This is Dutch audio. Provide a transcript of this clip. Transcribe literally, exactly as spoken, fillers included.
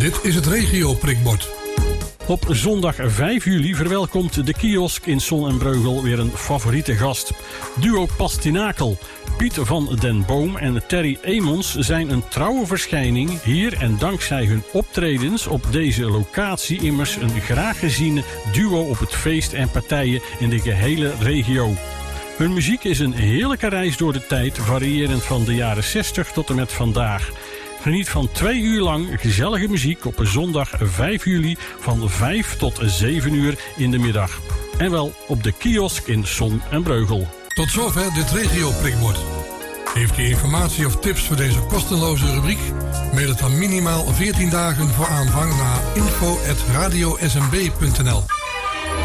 Dit is het regio-prikbord. Op zondag vijf juli verwelkomt de kiosk in Son en Breugel weer een favoriete gast. Duo Pastinakel. Piet van den Boom en Terry Emons zijn een trouwe verschijning hier en dankzij hun optredens op deze locatie immers een graag geziene duo op het feest en partijen in de gehele regio. Hun muziek is een heerlijke reis door de tijd, variërend van de jaren zestig tot en met vandaag. Geniet van twee uur lang gezellige muziek op zondag vijf juli van vijf tot zeven uur in de middag. En wel op de kiosk in Son en Breugel. Tot zover dit regio-prikbord. Heeft u informatie of tips voor deze kostenloze rubriek? Mail het dan minimaal veertien dagen voor aanvang naar info at radio s m b punt n l.